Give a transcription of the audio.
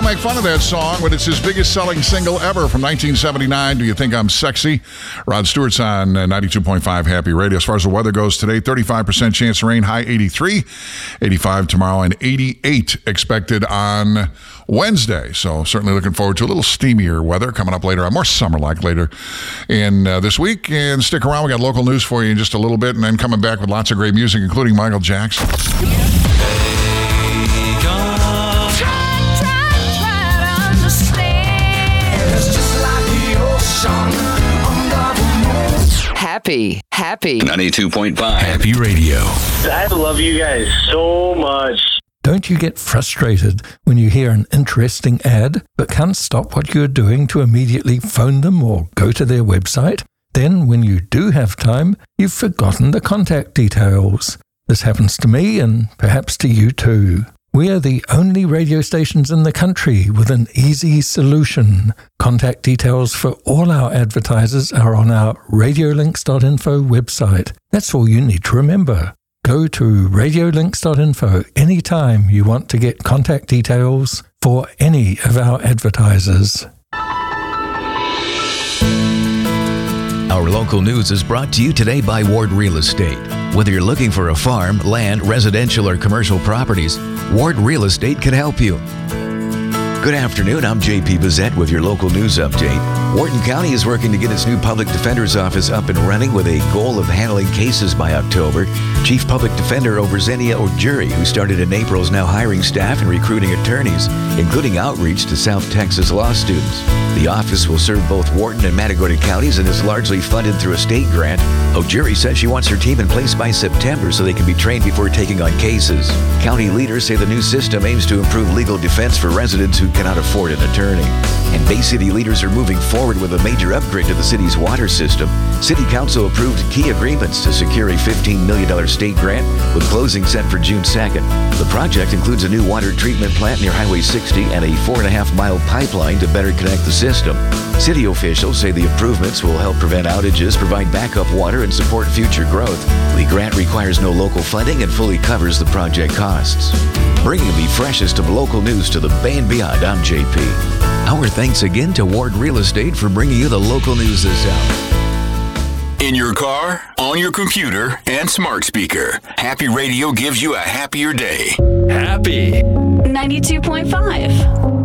make fun of that song, but it's his biggest selling single ever from 1979. Do You Think I'm Sexy? Rod Stewart's on 92.5 Happy Radio. As far as the weather goes today, 35% chance of rain, high 83, 85 tomorrow, and 88 expected on Wednesday. So certainly looking forward to a little steamier weather coming up later on, more summer-like later in this week. And stick around. We got local news for you in just a little bit, and then coming back with lots of great music, including Michael Jackson. Happy 92.5 Happy Radio. I love you guys so much. Don't you get frustrated when you hear an interesting ad but can't stop what you're doing to immediately phone them or go to their website? Then, when you do have time, you've forgotten the contact details. This happens to me and perhaps to you too. We are the only radio stations in the country with an easy solution. Contact details for all our advertisers are on our radiolinks.info website. That's all you need to remember. Go to radiolinks.info anytime you want to get contact details for any of our advertisers. Our local news is brought to you today by Ward Real Estate. Whether you're looking for a farm, land, residential, or commercial properties, Ward Real Estate can help you. Good afternoon, I'm J.P. Bazette with your local news update. Wharton County is working to get its new public defender's office up and running with a goal of handling cases by October. Chief Public Defender Overzenia Ojuri, who started in April, is now hiring staff and recruiting attorneys, including outreach to South Texas law students. The office will serve both Wharton and Matagorda counties and is largely funded through a state grant. Ojuri says she wants her team in place by September so they can be trained before taking on cases. County leaders say the new system aims to improve legal defense for residents who cannot afford an attorney. And Bay City leaders are moving forward with a major upgrade to the city's water system. City Council approved key agreements to secure a $15 million state grant with closing set for June 2nd. The project includes a new water treatment plant near Highway 60 and a 4.5-mile pipeline to better connect the system. City officials say the improvements will help prevent outages, provide backup water, and support future growth. The grant requires no local funding and fully covers the project costs. Bringing the freshest of local news to the Bay and beyond, I'm JP. Our thanks again to Ward Real Estate for bringing you the local news this hour. In your car, on your computer, and smart speaker, Happy Radio gives you a happier day. Happy 92.5